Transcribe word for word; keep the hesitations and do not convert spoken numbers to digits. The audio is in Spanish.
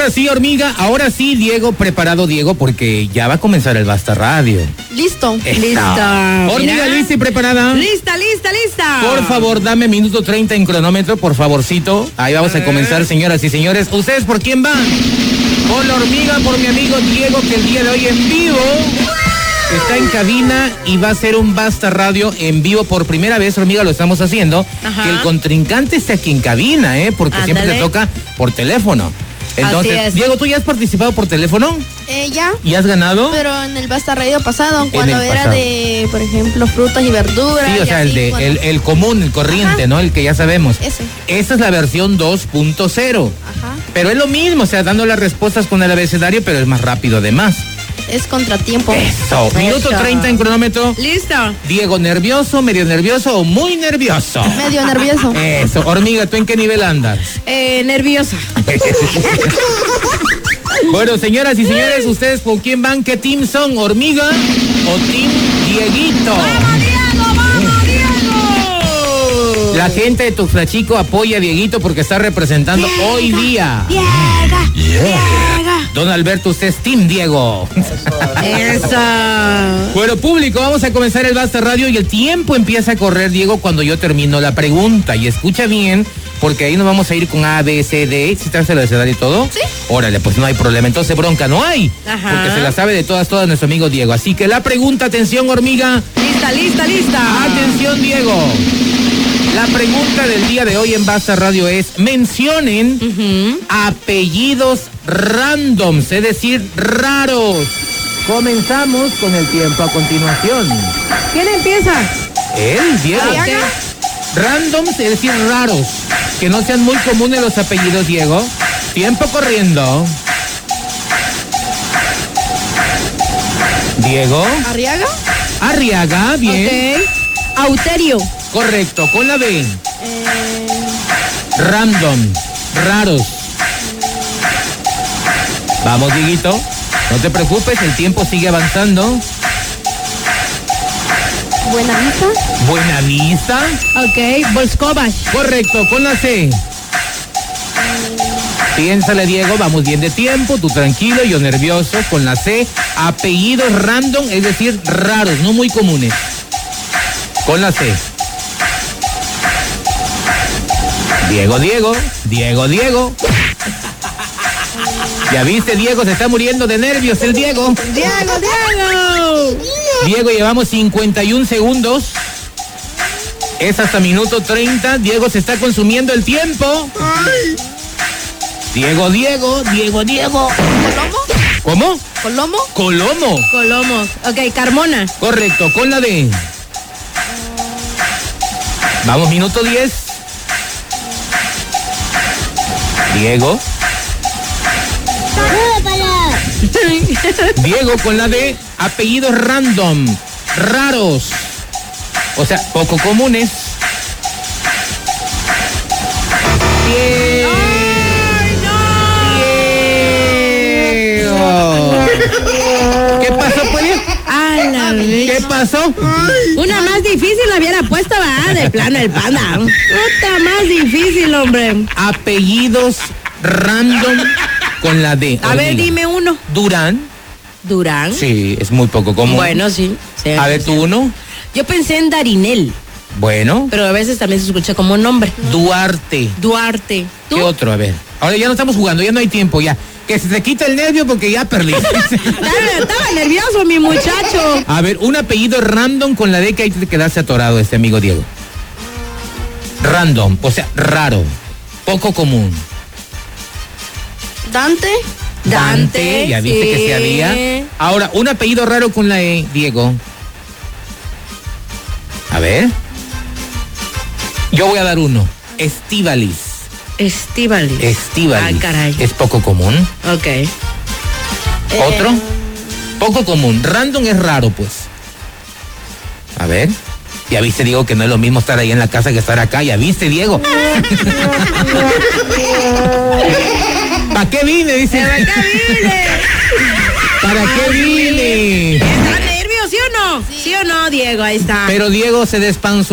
Ahora sí, hormiga, ahora sí, Diego, preparado, Diego, porque ya va a comenzar el Basta Radio. Listo. Está. Lista. Hormiga, Mira. ¿lista y preparada? Lista, lista, lista. Por favor, dame minuto treinta en cronómetro, por favorcito. Ahí vamos a comenzar, señoras y señores. ¿Ustedes por quién van? Por la hormiga, por mi amigo Diego, que el día de hoy en vivo está en cabina y va a hacer un Basta Radio en vivo por primera vez, hormiga, lo estamos haciendo. Ajá. Que el contrincante esté aquí en cabina, ¿eh? Porque Ándale. siempre le toca por teléfono. Entonces, Así es. Diego, ¿tú ya has participado por teléfono? Eh, ya. ¿Y has ganado? Pero en el Basta Radio pasado, cuando el era pasado. de, por ejemplo, frutas y verduras. Sí, o y sea, el así, de cuando- el, el común, el corriente, Ajá. ¿no? El que ya sabemos. Ese. Esta es la versión dos punto cero. Ajá. Pero es lo mismo, o sea, dando las respuestas con el abecedario, pero es más rápido además. Es contratiempo. Eso. Minuto Eso. treinta en cronómetro. Listo. Diego, ¿nervioso, medio nervioso o muy nervioso? Medio nervioso. Eso. Hormiga, ¿tú en qué nivel andas? Eh, nerviosa. Bueno, señoras y señores, ¿ustedes por quién van? ¿Qué team son? ¿Hormiga o team Dieguito? ¡Vamos, Diego! ¡Vamos, Diego! La gente de Tuxtlachico apoya a Dieguito porque está representando hoy día. Diego. Diego. Don Alberto, usted es team Diego. Eso. Bueno, público, vamos a comenzar el Basta Radio y el tiempo empieza a correr, Diego, cuando yo termino la pregunta. Y escucha bien, porque ahí nos vamos a ir con A, B, C, D. ¿Sí traes el abecedario y todo? Sí. Órale, pues no hay problema. Entonces bronca no hay. Ajá. Porque se la sabe de todas, todas nuestro amigo Diego. Así que la pregunta, atención, hormiga. Lista, lista, lista. Atención, Diego. La pregunta del día de hoy en Basta Radio es: mencionen Ujú. apellidos randoms, es decir, raros. Comenzamos con el tiempo a continuación. ¿Quién empieza? Él, Diego. Arriaga. Randoms, es decir, raros. Que no sean muy comunes los apellidos, Diego. Tiempo corriendo. Diego. Arriaga. Arriaga, bien. Ok. Auterio. Correcto, con la B. Eh, Random, raros. Vamos, Dieguito. No te preocupes, el tiempo sigue avanzando. Buenavista. Buena vista. Ok. Volskovas. Correcto, con la C. Piénsale, Diego, vamos bien de tiempo, tú tranquilo, yo nervioso, con la C. Apellidos random, es decir, raros, no muy comunes. Con la C. Diego, Diego, Diego, Diego. Ya viste, Diego, se está muriendo de nervios el Diego. Diego, Diego. Diego, llevamos cincuenta y un segundos. Es hasta minuto treinta. Diego, se está consumiendo el tiempo. Diego, Diego, Diego, Diego. ¿Colomo? ¿Cómo? ¿Colomo? Colomo. Colomos. Ok, Carmona. Correcto, con la D. Vamos, minuto diez. Diego. Diego, con la D. Apellidos random. Raros. O sea, poco comunes. Diego. Diego. ¿Qué pasó, pues? A la ¿Qué vez. pasó? Una más difícil la hubiera puesto, va, de plano el panda. Otra más difícil, hombre. Apellidos random con la D. A ver, hormiga. dime uno. Durán. Durán. Sí, es muy poco común. Bueno, sí. sí, A ver, sí. tú uno. Yo pensé en Darinel, Bueno. pero a veces también se escucha como nombre. Duarte. Duarte. ¿Tú? ¿Qué otro? A ver. Ahora ya no estamos jugando, ya no hay tiempo, ya. Que se te quita el nervio porque ya perdiste. Estaba, estaba nervioso, mi muchacho. A ver, un apellido random con la D que ahí te quedaste atorado, este amigo Diego. Random, o sea, raro. Poco común. Dante. Dante, ya viste sí. que se había. Ahora, un apellido raro con la E, Diego. A ver. Yo voy a dar uno. Estíbalis. Estíbalis. Estíbalis. Ah, caray. Es poco común. Ok. ¿Otro? Eh, Poco común. Random es raro, pues. A ver. Ya viste, Diego, que no es lo mismo estar ahí en la casa que estar acá. Ya viste, Diego. ¿Para qué vine? Dice. ¿Para qué vine? ¿Para qué vine? ¿Está nervio, sí o no? Sí. ¿Sí o no, Diego? Ahí está. Pero Diego se despanzó.